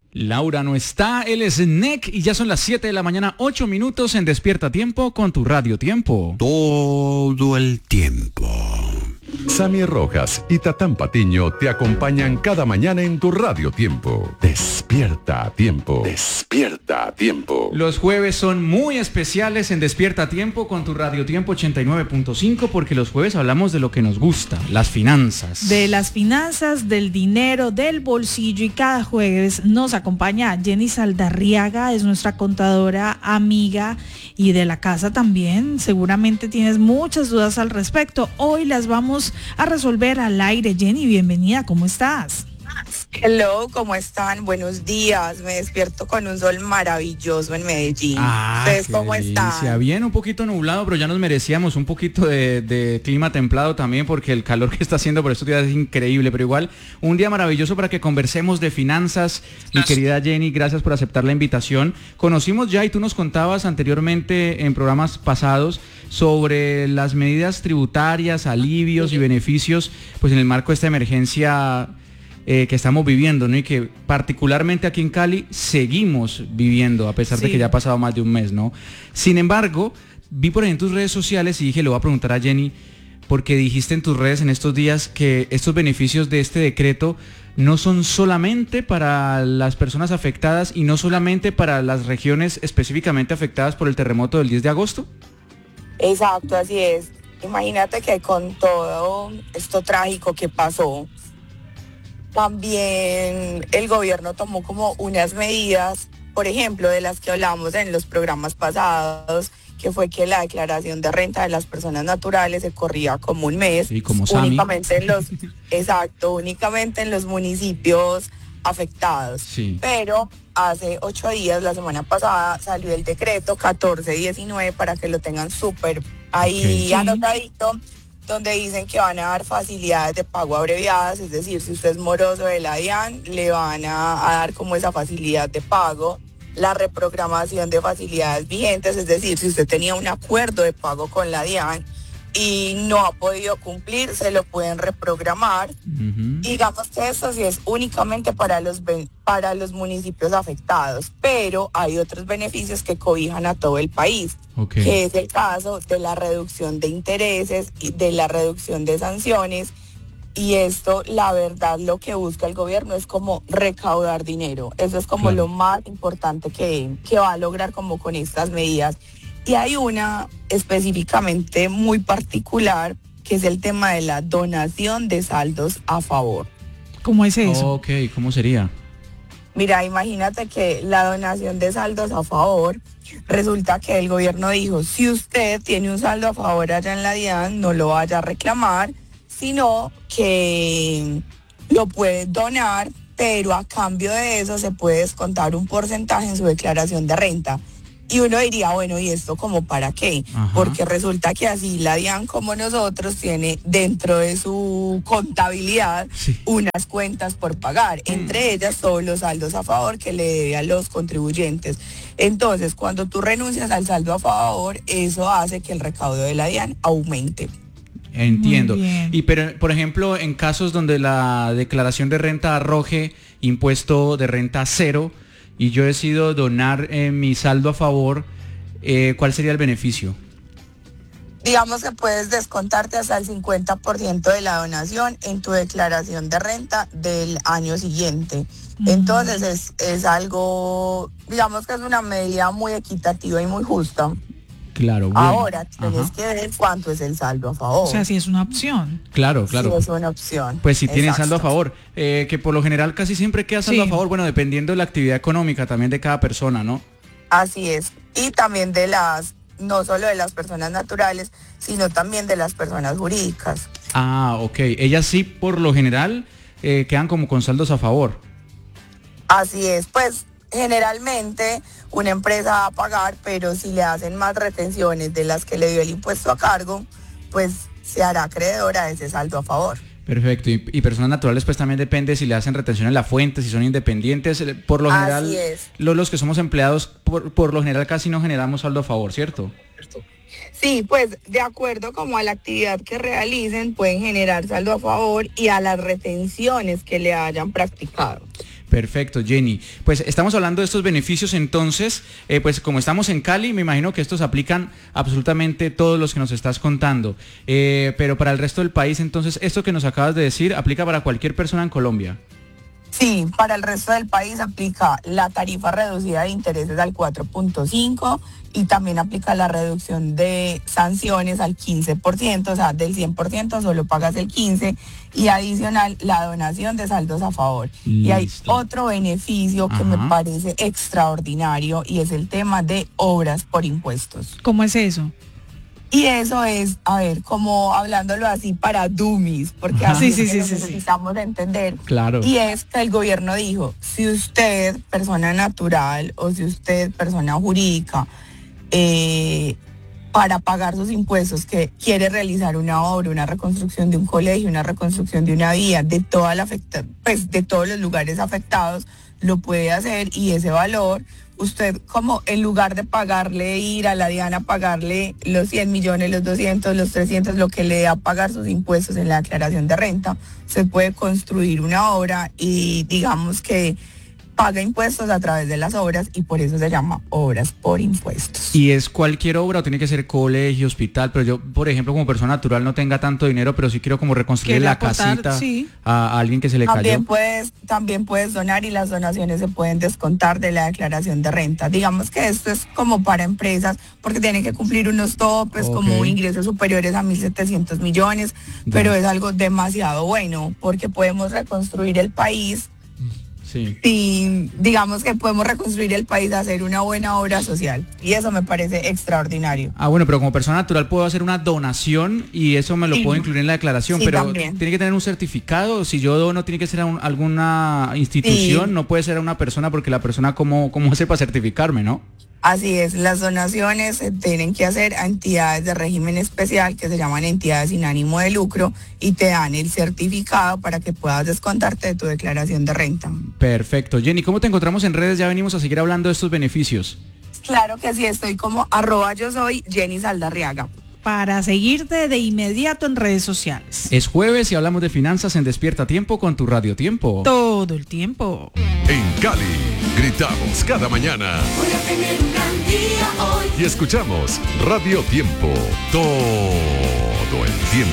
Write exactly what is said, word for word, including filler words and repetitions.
Laura no está, él es Nick y ya son las siete de la mañana, ocho minutos en Despierta Tiempo con tu Radio Tiempo. Todo el tiempo. Sammy Rojas y Tatán Patiño te acompañan cada mañana en tu Radio Tiempo. Despierta a tiempo. Despierta a tiempo. Los jueves son muy especiales en Despierta a Tiempo con tu Radio Tiempo ochenta y nueve punto cinco porque los jueves hablamos de lo que nos gusta, las finanzas. De las finanzas, del dinero, del bolsillo, y cada jueves nos acompaña Jenny Saldarriaga, es nuestra contadora amiga y de la casa también. Seguramente tienes muchas dudas al respecto. Hoy las vamos a resolver al aire. Jenny, bienvenida, ¿cómo estás? Hello, ¿cómo están? Buenos días. Me despierto con un sol maravilloso en Medellín. Ah, ¿Ustedes qué cómo delicia. están? Bien, un poquito nublado, pero ya nos merecíamos un poquito de, de clima templado también, porque el calor que está haciendo por estos días es increíble, pero igual un día maravilloso para que conversemos de finanzas. Mi querida Jenny, gracias por aceptar la invitación. Conocimos ya, y tú nos contabas anteriormente en programas pasados, sobre las medidas tributarias, alivios y beneficios, pues en el marco de esta emergencia Eh, que estamos viviendo, ¿no? Y que particularmente aquí en Cali seguimos viviendo, a pesar sí. de que ya ha pasado más de un mes, ¿no? Sin embargo, vi por ahí en tus redes sociales y dije, le voy a preguntar a Jenny, porque dijiste en tus redes en estos días que estos beneficios de este decreto no son solamente para las personas afectadas y no solamente para las regiones específicamente afectadas por el terremoto del diez de agosto. Exacto, así es. Imagínate que con todo esto trágico que pasó, también el gobierno tomó como unas medidas, por ejemplo, de las que hablamos en los programas pasados, que fue que la declaración de renta de las personas naturales se corría como un mes. Sí, como únicamente en los, exacto, únicamente en los municipios afectados. Sí. Pero hace ocho días, la semana pasada, salió el decreto catorce diecinueve para que lo tengan súper ahí okay. anotadito, donde dicen que van a dar facilidades de pago abreviadas, es decir, si usted es moroso de la DIAN, le van a, a dar como esa facilidad de pago, la reprogramación de facilidades vigentes, es decir, si usted tenía un acuerdo de pago con la DIAN y no ha podido cumplir, se lo pueden reprogramar. Uh-huh. Y digamos que esto sí es únicamente para los, para los municipios afectados, pero hay otros beneficios que cobijan a todo el país, okay. que es el caso de la reducción de intereses y de la reducción de sanciones. Y esto, la verdad, lo que busca el gobierno es como recaudar dinero. Eso es como claro. lo más importante que, que va a lograr como con estas medidas. Y hay una específicamente muy particular, que es el tema de la donación de saldos a favor. ¿Cómo es eso? Oh, ok, ¿cómo sería? Mira, imagínate que la donación de saldos a favor, resulta que el gobierno dijo, si usted tiene un saldo a favor allá en la DIAN, no lo vaya a reclamar, sino que lo puede donar, pero a cambio de eso se puede descontar un porcentaje en su declaración de renta. Y uno diría, bueno, ¿y esto como para qué? Ajá. Porque resulta que así la DIAN, como nosotros, tiene dentro de su contabilidad sí. unas cuentas por pagar, mm. entre ellas todos los saldos a favor que le debe a los contribuyentes. Entonces, cuando tú renuncias al saldo a favor, eso hace que el recaudo de la DIAN aumente. Entiendo. Y pero, por ejemplo, en casos donde la declaración de renta arroje impuesto de renta cero, y yo decido donar eh, mi saldo a favor, eh, ¿cuál sería el beneficio? Digamos que puedes descontarte hasta el cincuenta por ciento de la donación en tu declaración de renta del año siguiente. Uh-huh. Entonces es, es algo, digamos que es una medida muy equitativa y muy justa. Claro, bueno. Ahora tienes Ajá. que ver cuánto es el saldo a favor. O sea, si es una opción. Claro, claro. Sí, es una opción. Pues si tienen saldo a favor, eh, que por lo general casi siempre queda saldo sí. a favor, bueno, dependiendo de la actividad económica también de cada persona, ¿no? Así es. Y también de las, no solo de las personas naturales, sino también de las personas jurídicas. Ah, ok. Ellas sí, por lo general, eh, quedan como con saldos a favor. Así es, pues generalmente una empresa va a pagar, pero si le hacen más retenciones de las que le dio el impuesto a cargo, pues se hará acreedora de ese saldo a favor. Perfecto, y, y personas naturales pues también depende si le hacen retención en la fuente, si son independientes, por lo general, Así es. Los, los que somos empleados, por, por lo general casi no generamos saldo a favor, ¿cierto? Sí, pues de acuerdo como a la actividad que realicen, pueden generar saldo a favor y a las retenciones que le hayan practicado. Perfecto, Jenny. Pues estamos hablando de estos beneficios entonces, eh, pues como estamos en Cali, me imagino que estos aplican absolutamente todos los que nos estás contando. Eh, pero para el resto del país, entonces, esto que nos acabas de decir, ¿aplica para cualquier persona en Colombia? Sí, para el resto del país aplica la tarifa reducida de intereses al cuatro punto cinco y también aplica la reducción de sanciones al quince por ciento, o sea, del cien por ciento solo pagas el quince por ciento y adicional la donación de saldos a favor. Listo. Y hay otro beneficio que Ajá. me parece extraordinario y es el tema de obras por impuestos. ¿Cómo es eso? Y eso es, a ver, como hablándolo así para dummies, porque Ajá. así Sí, sí, es que sí, lo sí, sí. necesitamos entender. Claro. Y es que el gobierno dijo, si usted, persona natural, o si usted, persona jurídica, eh, para pagar sus impuestos, que quiere realizar una obra, una reconstrucción de un colegio, una reconstrucción de una vía, de toda la afecta, pues de todos los lugares afectados, lo puede hacer y ese valor, usted como en lugar de pagarle, ir a la DIAN a pagarle los cien millones, los doscientos, los trescientos, lo que le da a pagar sus impuestos en la declaración de renta, se puede construir una obra y digamos que paga impuestos a través de las obras y por eso se llama obras por impuestos. ¿Y es cualquier obra o tiene que ser colegio, hospital? Pero yo, por ejemplo, como persona natural no tenga tanto dinero, pero sí quiero como reconstruir Quiere la aportar, casita sí. a, a alguien que se le También cayó. puedes, también puedes donar y las donaciones se pueden descontar de la declaración de renta. Digamos que esto es como para empresas porque tienen que cumplir unos topes Ok. como ingresos superiores a mil setecientos millones, Ya. pero es algo demasiado bueno porque podemos reconstruir el país. Sí. Y digamos que podemos reconstruir el país, hacer una buena obra social. Y eso me parece extraordinario. Ah, bueno, pero como persona natural puedo hacer una donación y eso me lo Sí. puedo incluir en la declaración, Sí, pero también. tiene que tener un certificado. Si yo dono, tiene que ser a un- alguna institución, Sí. no puede ser a una persona porque la persona, ¿cómo, cómo hace para certificarme, no? Así es, las donaciones se tienen que hacer a entidades de régimen especial que se llaman entidades sin ánimo de lucro y te dan el certificado para que puedas descontarte de tu declaración de renta. Perfecto. Jenny, ¿cómo te encontramos en redes? Ya venimos a seguir hablando de estos beneficios. Claro que sí, estoy como arroba yo soy Jenny Saldarriaga. Para seguirte de inmediato en redes sociales. Es jueves y hablamos de finanzas en Despierta Tiempo con tu Radio Tiempo. Todo el tiempo. En Cali, gritamos cada mañana Voy a tener un gran día hoy. y escuchamos Radio Tiempo todo el tiempo.